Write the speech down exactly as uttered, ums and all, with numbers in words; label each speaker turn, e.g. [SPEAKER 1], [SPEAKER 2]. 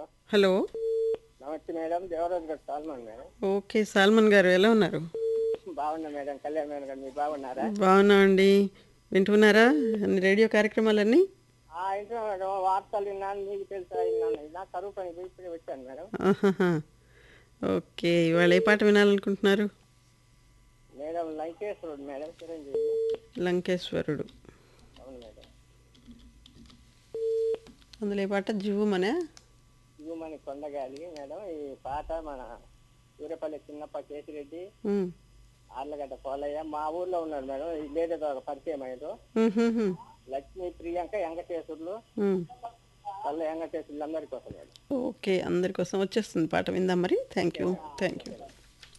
[SPEAKER 1] Hello.
[SPEAKER 2] నమస్తే madam. Devaraju గారు salmon madam.
[SPEAKER 1] Okay. Salmon గారు ఎలా ఉన్నారు?
[SPEAKER 2] బాగున్నా మేడం. కళ్యాణ్ మేడం గారు మీరు బాగున్నారా?
[SPEAKER 1] బాగున్నామండి. వింటున్నారా అన్ని రేడియో కార్యక్రమాలన్నీ?
[SPEAKER 2] ఆ ఇంట్లో మేడం వార్తలు విన్నాను, మీకు తెలుసా విన్నాను. నా కరువు పని పోయి ఇప్పుడే వచ్చాను మేడం.
[SPEAKER 1] ఆహాహా. ఓకే. ఇవాళ ఏ పాట వినాలనుకుంటున్నారు?
[SPEAKER 2] Madam Lankeshwarudu madam, Chiranjeevi.
[SPEAKER 1] లంకేశ్వరుడు.
[SPEAKER 2] అవును మేడం.
[SPEAKER 1] అందులో ఏ పాట? జీవమనే?
[SPEAKER 2] ఇవ్వమని కొండగాలి మేడం. ఈ పాట మన సూర్యపల్లి చిన్నప్ప కేసిరెడ్డి,
[SPEAKER 1] ఉమ్.
[SPEAKER 2] ఆర్లగడ్డ పోలయ్య మా ఊర్లో ఉన్నాడు మేడం. ఈ లేడీతో ఒక పరిచయం అయ్యారు.
[SPEAKER 1] ఉహుహు.
[SPEAKER 2] లక్ష్మి, ప్రియాంక, వెంకటేశ్వర్లు,
[SPEAKER 1] ఉమ్.
[SPEAKER 2] పల్ల వెంకటేశ్వర్లు అందరి కోసం మేడం.
[SPEAKER 1] ఓకే. అందరి కోసం వచ్చేస్తుంది పాట, విందాం మరి. Thank you. Thank you.